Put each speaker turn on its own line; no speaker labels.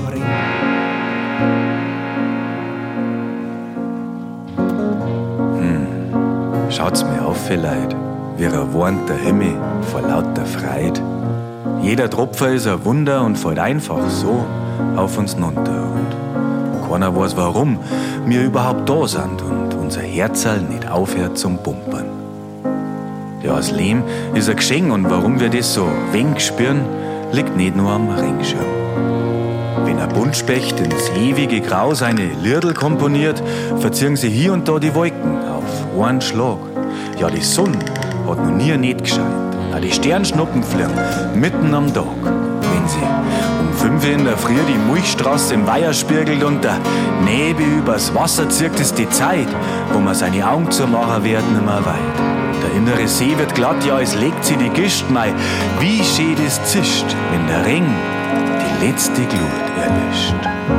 Ring.
Schaut's mir auf, Leid, wie warnt der Himmel vor lauter Freud. Jeder Tropfer ist ein Wunder und fällt einfach so auf uns runter. Und keiner weiß, warum wir überhaupt da sind und unser Herzl nicht aufhört zum Pumpern. Ja, das Leben ist ein Geschenk und warum wir das so wenig spüren, liegt nicht nur am Regenschirm. Wenn ein Buntspecht ins ewige Grau seine Liedl komponiert, verziehen sie hier und da die Wolken auf einen Schlag. Ja, die Sonne hat noch nie nicht gescheint. Und auch die Sternschnuppen fliegen mitten am Tag. Wenn sie um 5 Uhr in der Früh die Milchstraße im Weiher spiegelt und der Nebel übers Wasser zirkt, ist die Zeit, wo man seine Augen zu machen wird, nimmer weit. Der innere See wird glatt, ja, es legt sie die Gischt, mei, wie schön das zischt, wenn der Ring die letzte Glut erlischt.